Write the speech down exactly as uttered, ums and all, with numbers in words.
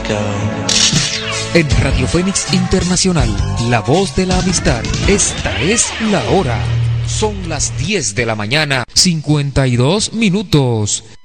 En Radio Fénix Internacional, la voz de la amistad. Esta es la hora. Son las diez de la mañana, cincuenta y dos minutos.